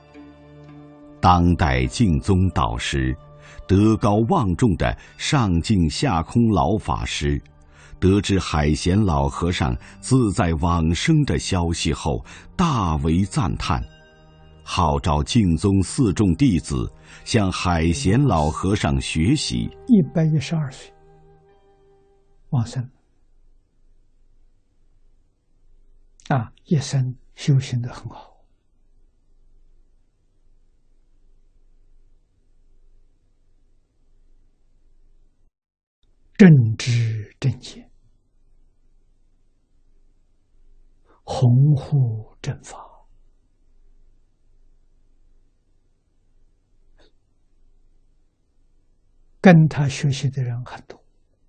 当代净宗导师、德高望重的上净下空老法师，得知海贤老和尚自在往生的消息后，大为赞叹，号召净宗四众弟子向海贤老和尚学习。 112岁往生一生修行得很好。正知正见，弘护正法，跟他学习的人很多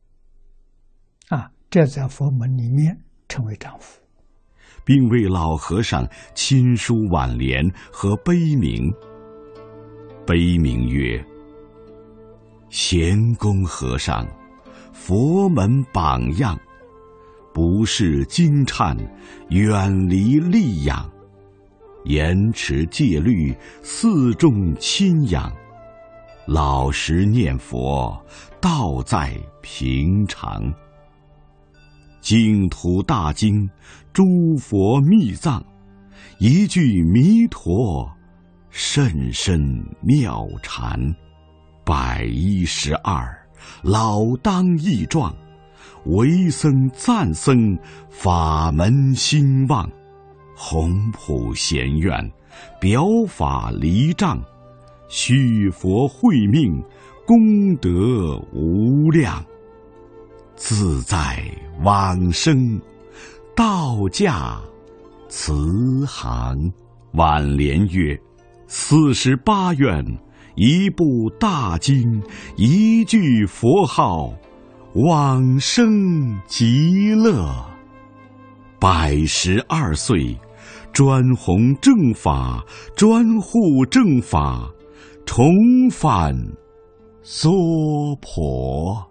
这在佛门里面称为丈夫， 并为老和尚亲书挽联和碑铭。碑铭曰：贤公和尚，佛门榜样，不是惊颤，远离戾养，严持戒律，四众亲仰，老实念佛，道在平常。净土大经，诸佛密藏，一句弥陀，甚深妙禅。112，老当益壮，为僧赞僧，法门兴旺。宏普贤愿，表法离障，续佛慧命，功德无量。自在往生，道驾慈航。挽联曰：48愿，一部大经，一句佛号，往生极乐。112岁，专弘正法，专护正法，重返娑婆。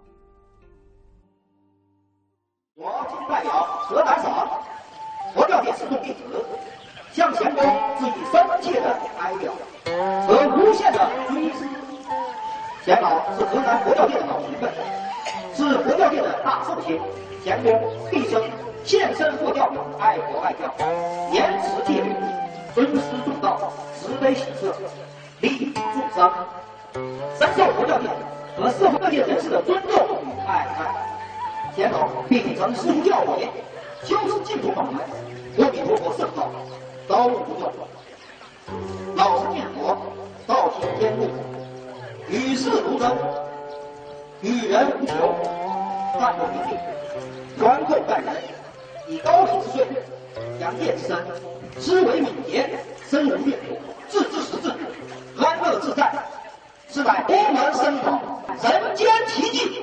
我今代表河南省佛教界四众弟子，向贤公致以深切的哀悼和无限的追思。贤老是河南佛教界的老前辈，是佛教界的大圣贤。贤公毕生献身佛教，爱国爱教，严持戒律，尊师重道，慈悲喜舍，利益众生，深受佛教界和社会各界人士的尊重与爱戴。贤老并曾师父教诲，修持净土法门，阿弥陀佛圣道，刀入不动，老实念佛，道行天路，与世如真，与人无求，淡泊平静，宽厚待人，以高品之税，养业之身，思维敏捷，身如玉，自知实质，安乐自在，是乃佛门僧法，人间奇迹。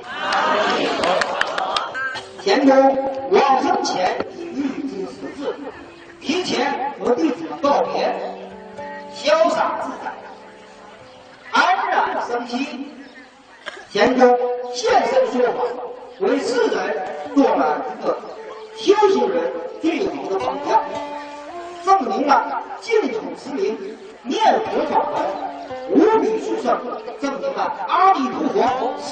贤公往生前已预知时至，提前和弟子们告别，潇洒自在，安然生息。贤公现身说法，为世人做了一个修行人最好的榜样，证明了净土持名念佛法门无比殊胜，证明了阿弥陀佛